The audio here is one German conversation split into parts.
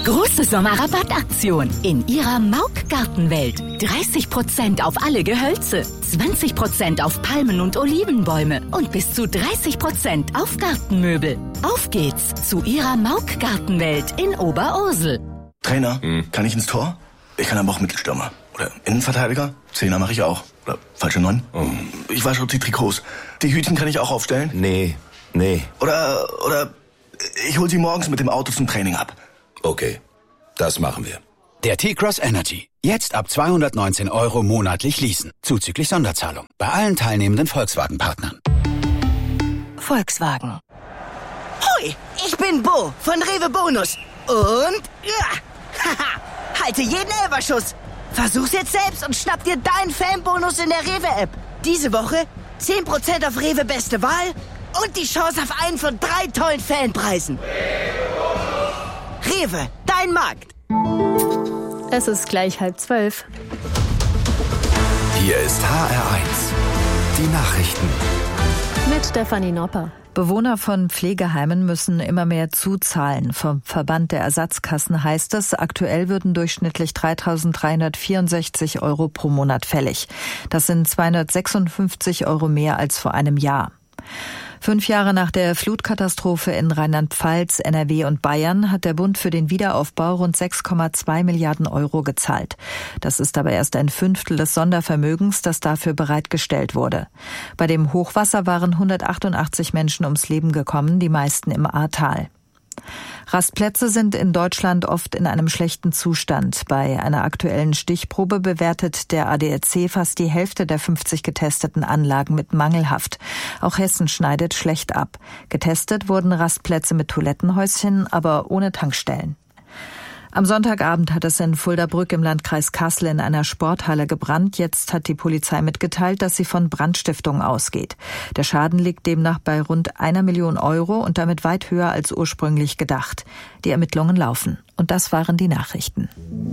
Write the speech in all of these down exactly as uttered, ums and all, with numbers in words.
Große Sommerrabattaktion in Ihrer Mauk Gartenwelt. dreißig Prozent auf alle Gehölze, zwanzig Prozent auf Palmen und Olivenbäume und bis zu dreißig Prozent auf Gartenmöbel. Auf geht's zu Ihrer Mauk Gartenwelt in Oberursel. Trainer, hm. kann ich ins Tor? Ich kann aber auch Mittelstürmer. Oder Innenverteidiger? Zehner mache ich auch. Oder falsche Neun? Oh. Ich wasche die Trikots. Die Hütchen kann ich auch aufstellen? Nee, nee. Oder, oder ich hol sie morgens mit dem Auto zum Training ab. Okay, das machen wir. Der T-Cross Energy. Jetzt ab zweihundertneunzehn Euro monatlich leasen. Zuzüglich Sonderzahlung. Bei allen teilnehmenden Volkswagen-Partnern. Volkswagen. Hui, ich bin Bo von Rewe Bonus. Und ja, haha, halte jeden Elferschuss. Versuch's jetzt selbst und schnapp dir deinen Fanbonus in der Rewe-App. Diese Woche zehn Prozent auf Rewe Beste Wahl und die Chance auf einen von drei tollen Fanpreisen. Rewe, dein Markt. Es ist gleich halb zwölf. Hier ist H R eins. Die Nachrichten. Mit Stefanie Nopper. Bewohner von Pflegeheimen müssen immer mehr zuzahlen. Vom Verband der Ersatzkassen heißt es, aktuell würden durchschnittlich dreitausenddreihundertvierundsechzig Euro pro Monat fällig. Das sind zweihundertsechsundfünfzig Euro mehr als vor einem Jahr. Fünf Jahre nach der Flutkatastrophe in Rheinland-Pfalz, N R W und Bayern hat der Bund für den Wiederaufbau rund sechs Komma zwei Milliarden Euro gezahlt. Das ist aber erst ein Fünftel des Sondervermögens, das dafür bereitgestellt wurde. Bei dem Hochwasser waren hundertachtundachtzig Menschen ums Leben gekommen, die meisten im Ahrtal. Rastplätze sind in Deutschland oft in einem schlechten Zustand. Bei einer aktuellen Stichprobe bewertet der A D A C fast die Hälfte der fünfzig getesteten Anlagen mit mangelhaft. Auch Hessen schneidet schlecht ab. Getestet wurden Rastplätze mit Toilettenhäuschen, aber ohne Tankstellen. Am Sonntagabend hat es in Fuldabrück im Landkreis Kassel in einer Sporthalle gebrannt. Jetzt hat die Polizei mitgeteilt, dass sie von Brandstiftung ausgeht. Der Schaden liegt demnach bei rund einer Million Euro und damit weit höher als ursprünglich gedacht. Die Ermittlungen laufen. Und das waren die Nachrichten.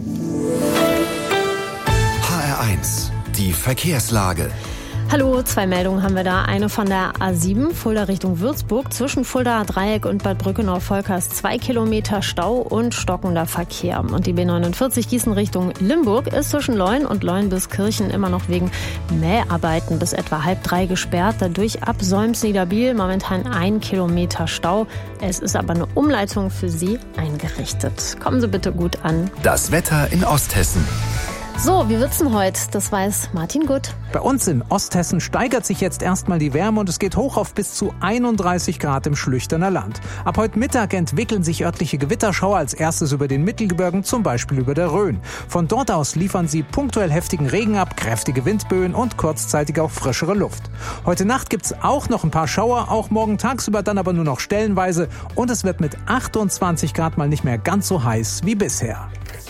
H R eins. Die Verkehrslage. Hallo, zwei Meldungen haben wir da. Eine von der A sieben, Fulda Richtung Würzburg. Zwischen Fulda Dreieck und Bad Brückenau-Volkers zwei Kilometer Stau und stockender Verkehr. Und die B neunundvierzig Gießen Richtung Limburg ist zwischen Leun und Leun bis Kirchen immer noch wegen Mäharbeiten bis etwa halb drei gesperrt. Dadurch ab Solms-Niederbiel momentan ein Kilometer Stau. Es ist aber eine Umleitung für Sie eingerichtet. Kommen Sie bitte gut an. Das Wetter in Osthessen. So, wie wird's denn heute? Das weiß Martin Gutt. Bei uns in Osthessen steigert sich jetzt erstmal die Wärme und es geht hoch auf bis zu einunddreißig Grad im Schlüchterner Land. Ab heute Mittag entwickeln sich örtliche Gewitterschauer als erstes über den Mittelgebirgen, zum Beispiel über der Rhön. Von dort aus liefern sie punktuell heftigen Regen ab, kräftige Windböen und kurzzeitig auch frischere Luft. Heute Nacht gibt's auch noch ein paar Schauer, auch morgen tagsüber dann aber nur noch stellenweise und es wird mit achtundzwanzig Grad mal nicht mehr ganz so heiß wie bisher.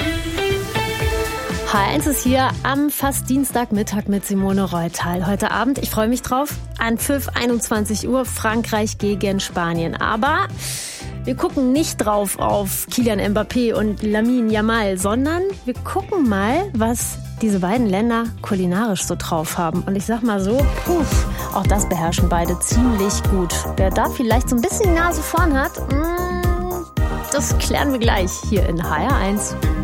H eins ist hier am fast Dienstagmittag mit Simone Reutal. Heute Abend, ich freue mich drauf, Anpfiff einundzwanzig Uhr, Frankreich gegen Spanien. Aber wir gucken nicht drauf auf Kylian Mbappé und Lamine Yamal, sondern wir gucken mal, was diese beiden Länder kulinarisch so drauf haben. Und ich sag mal so, puff, auch das beherrschen beide ziemlich gut. Wer da vielleicht so ein bisschen die Nase vorn hat, mh, das klären wir gleich hier in H R eins.